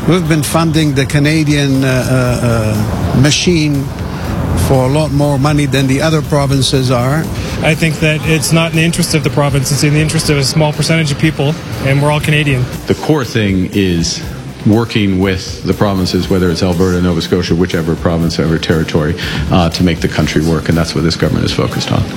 We've been funding the Canadian machine for a lot more money than the other provinces are. I think that it's not in the interest of the province. It's in the interest of a small percentage of people, and we're all Canadian. The core thing is working with the provinces, whether it's Alberta, Nova Scotia, whichever province, or territory, to make the country work, and that's what this government is focused on.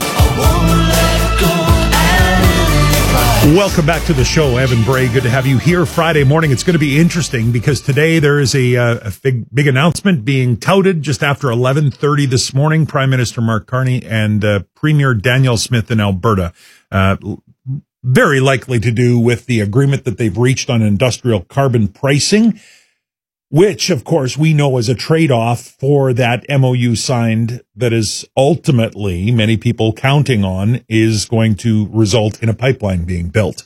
Welcome back to the show, Evan Bray. Good to have you here Friday morning. It's going to be interesting because today there is a big announcement being touted just after 11:30 this morning. Prime Minister Mark Carney and Premier Danielle Smith in Alberta, very likely to do with the agreement that they've reached on industrial carbon pricing, which, of course, we know is a trade-off for that MOU signed that is ultimately, many people counting on, is going to result in a pipeline being built.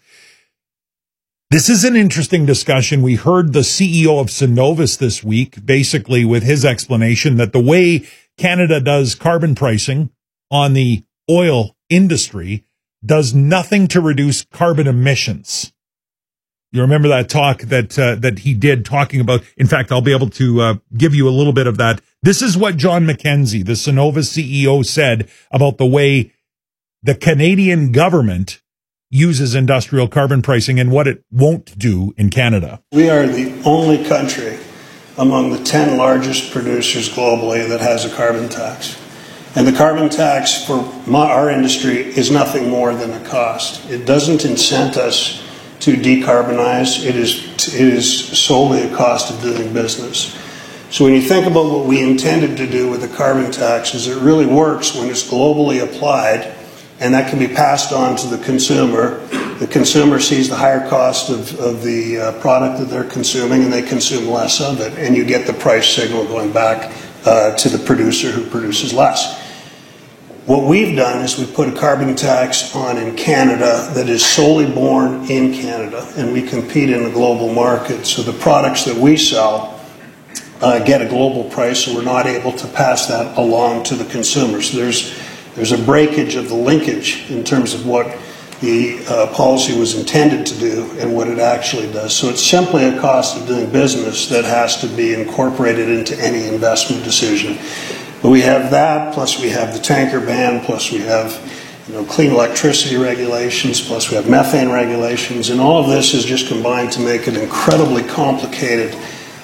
This is an interesting discussion. We heard the CEO of Cenovus this week, basically with his explanation that the way Canada does carbon pricing on the oil industry does nothing to reduce carbon emissions. You remember that talk that he did talking about, in fact, I'll be able to give you a little bit of that. This is what John McKenzie, the Cenovus CEO, said about the way the Canadian government uses industrial carbon pricing and what it won't do in Canada. We are the only country among the 10 largest producers globally that has a carbon tax. And the carbon tax for our industry is nothing more than a cost. It doesn't incent us to decarbonize. It is solely a cost of doing business. So when you think about what we intended to do with the carbon tax, is it really works when it's globally applied, and that can be passed on to the consumer. The consumer sees the higher cost of the product that they're consuming, and they consume less of it, and you get the price signal going back to the producer who produces less. What we've done is we've put a carbon tax on in Canada that is solely born in Canada, and we compete in the global market. So the products that we sell get a global price, and we're not able to pass that along to the consumer. So there's a breakage of the linkage in terms of what the policy was intended to do and what it actually does. So it's simply a cost of doing business that has to be incorporated into any investment decision. But we have that, plus we have the tanker ban, plus we have clean electricity regulations, plus we have methane regulations, and all of this is just combined to make an incredibly complicated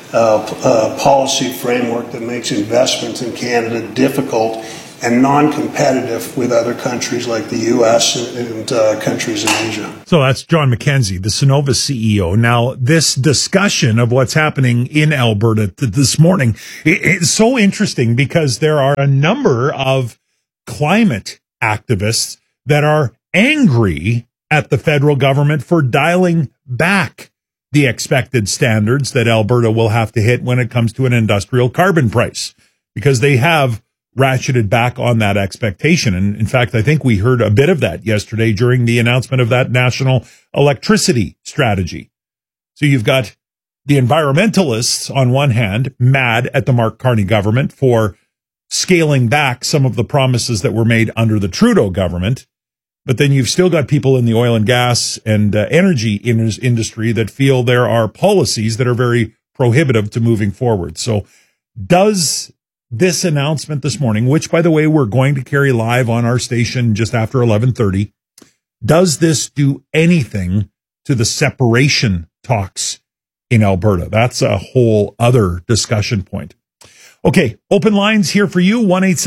policy framework that makes investments in Canada difficult and non-competitive with other countries like the U.S. and countries in Asia. So that's John McKenzie, the Cenovus CEO. Now, this discussion of what's happening in Alberta this morning is so interesting because there are a number of climate activists that are angry at the federal government for dialing back the expected standards that Alberta will have to hit when it comes to an industrial carbon price, because they have ratcheted back on that expectation. And in fact, I think we heard a bit of that yesterday during the announcement of that national electricity strategy. So you've got the environmentalists on one hand mad at the Mark Carney government for scaling back some of the promises that were made under the Trudeau government. But then you've still got people in the oil and gas and energy industry that feel there are policies that are very prohibitive to moving forward. So does this announcement this morning, which, by the way, we're going to carry live on our station just after 11:30, does this do anything to the separation talks in Alberta? That's a whole other discussion point. Okay, open lines here for you,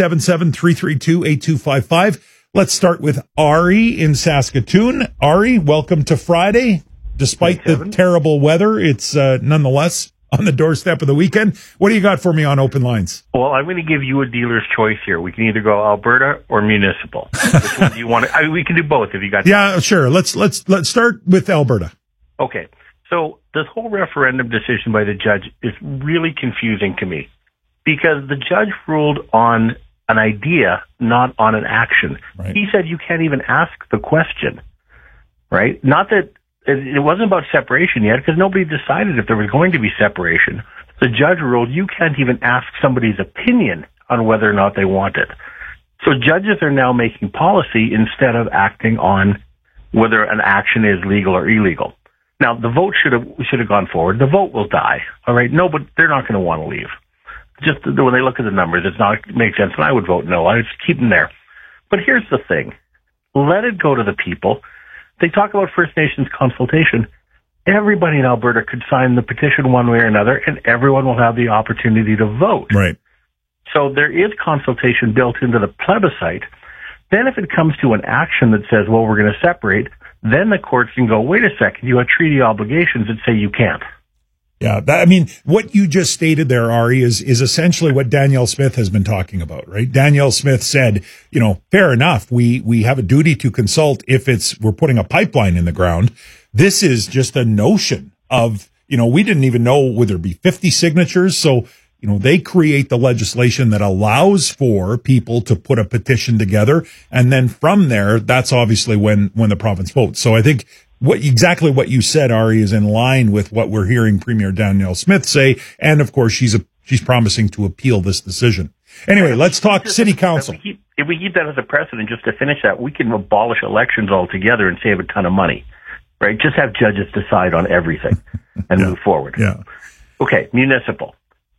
1-877-332-8255. Let's start with Ari in Saskatoon. Ari, welcome to Friday. Despite the terrible weather, it's nonetheless on the doorstep of the weekend. What do you got for me on open lines? Well, I'm going to give you a dealer's choice here. We can either go Alberta or municipal. Which one do you want to? We can do both if you got. Yeah, sure. Let's start with Alberta. Okay. So this whole referendum decision by the judge is really confusing to me because the judge ruled on an idea, not on an action. Right. He said you can't even ask the question, right? Not that it wasn't about separation yet because nobody decided if there was going to be separation. The judge ruled you can't even ask somebody's opinion on whether or not they want it. So judges are now making policy instead of acting on whether an action is legal or illegal. Now, the vote should have gone forward. The vote will die. All right. No, but they're not going to want to leave. Just when they look at the numbers, it makes sense. And I would vote no. I would keep them there. But here's the thing. Let it go to the people. They talk about First Nations consultation. Everybody in Alberta could sign the petition one way or another, and everyone will have the opportunity to vote. Right. So there is consultation built into the plebiscite. Then if it comes to an action that says, well, we're going to separate, then the courts can go, wait a second, you have treaty obligations that say you can't. Yeah, what you just stated there, Ari, is essentially what Danielle Smith has been talking about, right? Danielle Smith said, fair enough, we have a duty to consult if we're putting a pipeline in the ground. This is just a notion of, we didn't even know would there be 50 signatures. So, they create the legislation that allows for people to put a petition together. And then from there, that's obviously when the province votes. So I think exactly what you said, Ari, is in line with what we're hearing Premier Danielle Smith say. And of course, she's promising to appeal this decision. Anyway, let's talk city council. If we keep that as a precedent, just to finish that, we can abolish elections altogether and save a ton of money, right? Just have judges decide on everything and move forward. Yeah. Okay, municipal.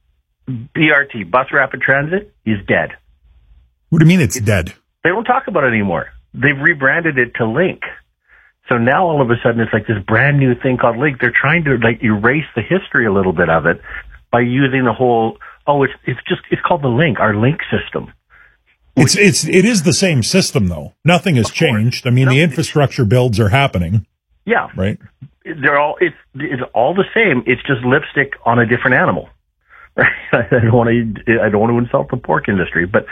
BRT, Bus Rapid Transit, is dead. What do you mean it's dead? They don't talk about it anymore. They've rebranded it to Link. So now all of a sudden it's like this brand new thing called Link. They're trying to erase the history a little bit of it by using the whole, it's called the Link, our Link system. It is the same system though. Nothing has changed. I mean, the infrastructure builds are happening. Yeah. Right. It's all the same. It's just lipstick on a different animal. Right? I don't want to insult the pork industry, but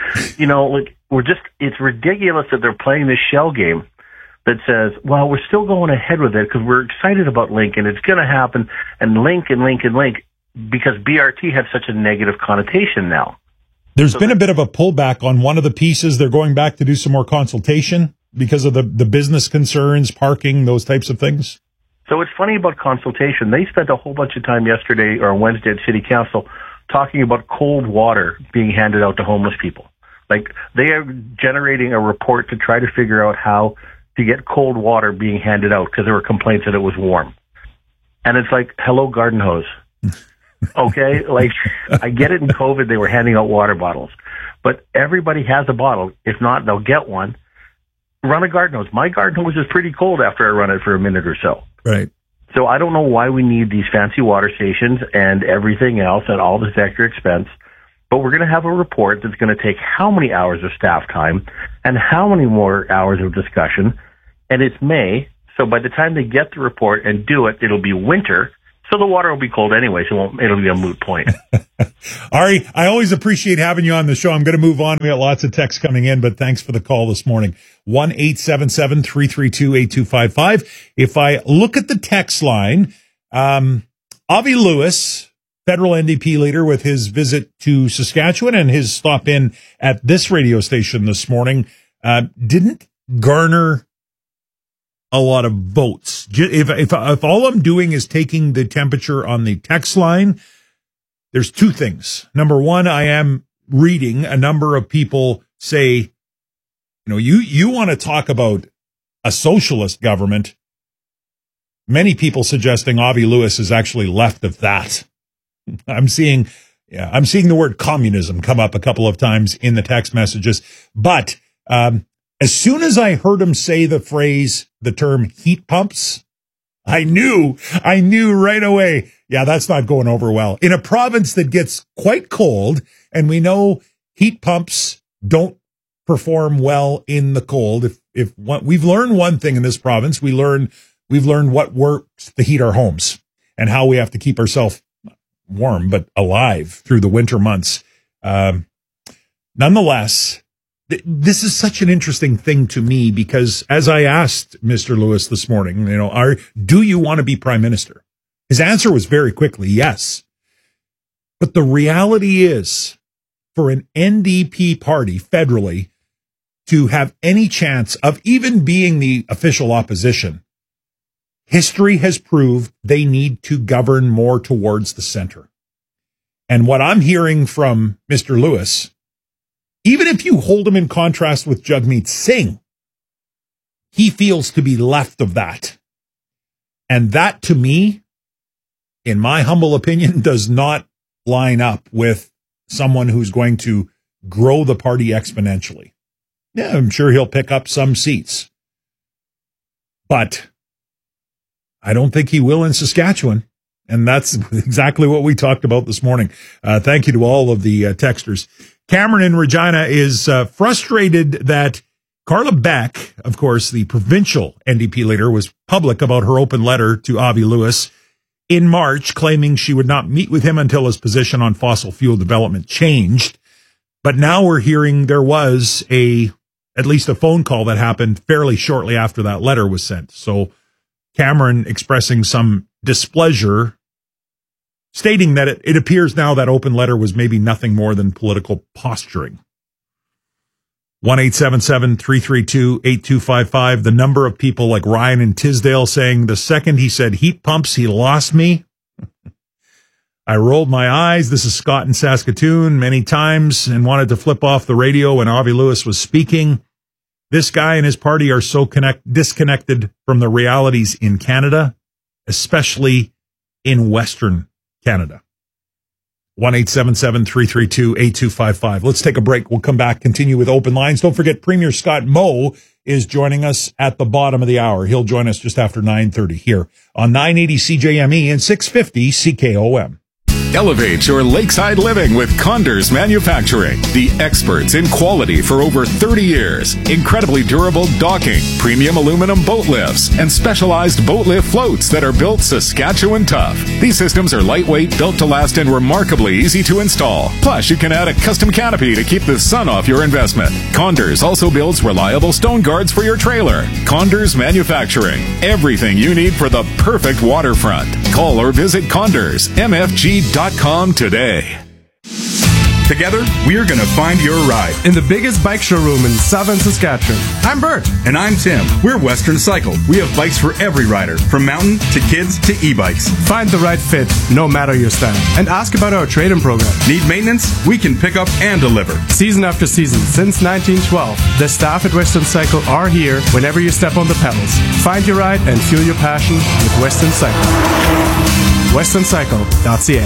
it's ridiculous that they're playing this shell game that says, well, we're still going ahead with it because we're excited about Link and it's going to happen, and Link because BRT has such a negative connotation now. There's been a bit of a pullback on one of the pieces. They're going back to do some more consultation because of the business concerns, parking, those types of things. So it's funny about consultation. They spent a whole bunch of time yesterday or Wednesday at City Council talking about cold water being handed out to homeless people. Like, they are generating a report to try to figure out how to get cold water being handed out because there were complaints that it was warm. And it's like, hello, garden hose. Okay? Like, I get it in COVID, they were handing out water bottles. But everybody has a bottle. If not, they'll get one. Run a garden hose. My garden hose is pretty cold after I run it for a minute or so. Right. So I don't know why we need these fancy water stations and everything else and all this extra expense. But we're going to have a report that's going to take how many hours of staff time and how many more hours of discussion. And it's May. So by the time they get the report and do it, it'll be winter. So the water will be cold anyway, so it'll be a moot point. Ari, I always appreciate having you on the show. I'm going to move on. We got lots of texts coming in, but thanks for the call this morning. 1-877-332-8255. If I look at the text line, Avi Lewis, federal NDP leader, with his visit to Saskatchewan and his stop in at this radio station this morning, didn't garner a lot of votes. If all I'm doing is taking the temperature on the text line, there's two things. Number one, I am reading a number of people say, you want to talk about a socialist government. Many people suggesting Avi Lewis is actually left of that. I'm seeing the word communism come up a couple of times in the text messages, but, as soon as I heard him say the term heat pumps, I knew right away, yeah, that's not going over well. In a province that gets quite cold, and we know heat pumps don't perform well in the cold. If we've learned one thing in this province, we've learned what works to heat our homes and how we have to keep ourselves warm but alive through the winter months. Nonetheless, this is such an interesting thing to me because, as I asked Mr. Lewis this morning, do you want to be prime minister? His answer was very quickly, yes. But the reality is, for an NDP party federally to have any chance of even being the official opposition, history has proved they need to govern more towards the center. And what I'm hearing from Mr. Lewis, even if you hold him in contrast with Jagmeet Singh, he feels to be left of that. And that, to me, in my humble opinion, does not line up with someone who's going to grow the party exponentially. Yeah, I'm sure he'll pick up some seats, but I don't think he will in Saskatchewan. And that's exactly what we talked about this morning. Thank you to all of the texters. Cameron in Regina is frustrated that Carla Beck, of course, the provincial NDP leader, was public about her open letter to Avi Lewis in March, claiming she would not meet with him until his position on fossil fuel development changed. But now we're hearing there was at least a phone call that happened fairly shortly after that letter was sent. So Cameron expressing some displeasure, stating that it appears now that open letter was maybe nothing more than political posturing. 1-877-332-8255. The number of people like Ryan in Tisdale saying the second he said heat pumps, he lost me. I rolled my eyes. This is Scott in Saskatoon many times and wanted to flip off the radio when Avi Lewis was speaking. This guy and his party are so disconnected from the realities in Canada, especially in Western Canada. 1-877-332-8255. Let's take a break. We'll come back, continue with open lines. Don't forget, Premier Scott Moe is joining us at the bottom of the hour. He'll join us just after 9:30 here on 980 CJME and 650 CKOM. Elevate your lakeside living with Condors Manufacturing, the experts in quality for over 30 years. Incredibly durable docking, premium aluminum boat lifts, and specialized boat lift floats that are built Saskatchewan tough. These systems are lightweight, built to last, and remarkably easy to install. Plus, you can add a custom canopy to keep the sun off your investment. Condors also builds reliable stone guards for your trailer. Condors Manufacturing, everything you need for the perfect waterfront. Call or visit CondorsMFG.com today. Together, we're going to find your ride in the biggest bike showroom in southern Saskatchewan. I'm Bert. And I'm Tim. We're Western Cycle. We have bikes for every rider, from mountain to kids to e-bikes. Find the right fit, no matter your style. And ask about our trade-in program. Need maintenance? We can pick up and deliver. Season after season, since 1912, the staff at Western Cycle are here whenever you step on the pedals. Find your ride and fuel your passion with Western Cycle. WesternCycle.ca.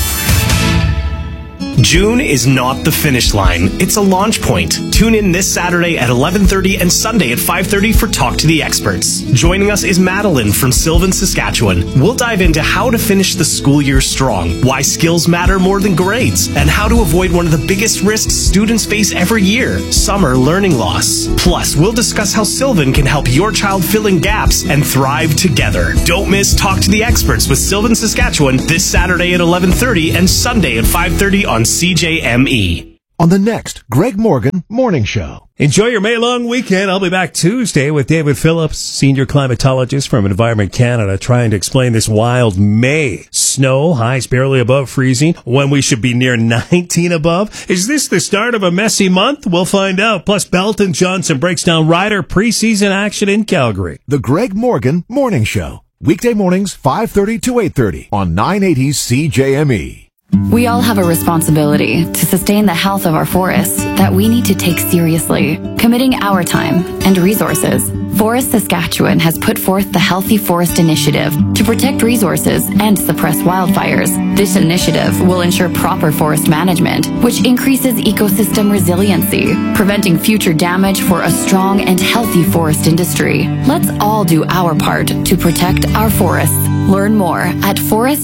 June is not the finish line, it's a launch point. Tune in this Saturday at 11:30 and Sunday at 5:30 for Talk to the Experts. Joining us is Madeline from Sylvan, Saskatchewan. We'll dive into how to finish the school year strong, why skills matter more than grades, and how to avoid one of the biggest risks students face every year, summer learning loss. Plus, we'll discuss how Sylvan can help your child fill in gaps and thrive together. Don't miss Talk to the Experts with Sylvan, Saskatchewan this Saturday at 11:30 and Sunday at 5:30 on CJME. On the next Greg Morgan Morning Show. Enjoy your May-long weekend. I'll be back Tuesday with David Phillips, senior climatologist from Environment Canada, trying to explain this wild May. Snow, highs barely above freezing, when we should be near 19 above. Is this the start of a messy month? We'll find out. Plus, Belton Johnson breaks down Ryder preseason action in Calgary. The Greg Morgan Morning Show. Weekday mornings, 5:30 to 8:30 on 980 CJME. We all have a responsibility to sustain the health of our forests that we need to take seriously, committing our time and resources. Forest Saskatchewan has put forth the Healthy Forest Initiative to protect resources and suppress wildfires. This initiative will ensure proper forest management, which increases ecosystem resiliency, preventing future damage for a strong and healthy forest industry. Let's all do our part to protect our forests. Learn more at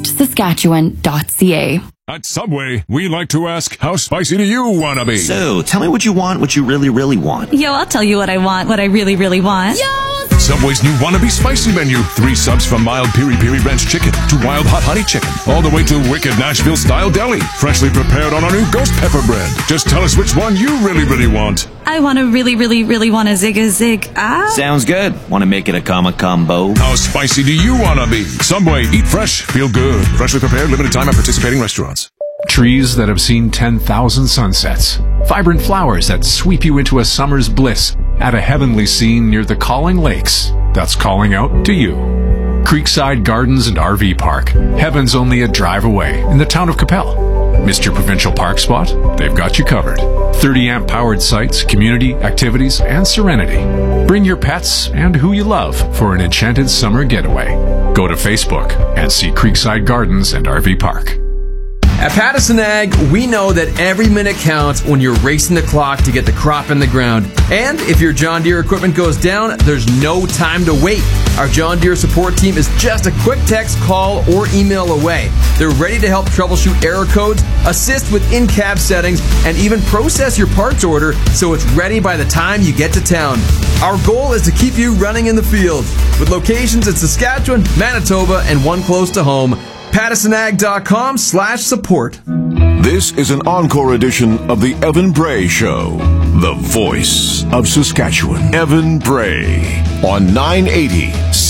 forestsaskatchewan.ca. At Subway, we like to ask, how spicy do you want to be? So, tell me what you want, what you really, really want. Yo, I'll tell you what I want, what I really, really want. Yo! Subway's new Wannabe Spicy Menu. 3 subs from mild piri-piri ranch chicken to wild hot honey chicken, all the way to wicked Nashville-style deli, freshly prepared on our new ghost pepper bread. Just tell us which one you really, really want. I want to really, really, really want a zig. Sounds good. Want to make it a combo? How spicy do you want to be? Subway, eat fresh, feel good. Freshly prepared, limited time at participating restaurants. Trees that have seen 10,000 sunsets. Vibrant flowers that sweep you into a summer's bliss at a heavenly scene near the Calling Lakes that's calling out to you. Creekside Gardens and RV Park. Heaven's only a drive away in the town of Capel. Missed your provincial park spot? They've got you covered. 30-amp powered sites, community, activities, and serenity. Bring your pets and who you love for an enchanted summer getaway. Go to Facebook and see Creekside Gardens and RV Park. At Pattison Ag, we know that every minute counts when you're racing the clock to get the crop in the ground. And if your John Deere equipment goes down, there's no time to wait. Our John Deere support team is just a quick text, call, or email away. They're ready to help troubleshoot error codes, assist with in-cab settings, and even process your parts order so it's ready by the time you get to town. Our goal is to keep you running in the field. With locations in Saskatchewan, Manitoba, and one close to home, PattisonAg.com/support. This is an encore edition of the Evan Bray Show. The voice of Saskatchewan. Evan Bray on 980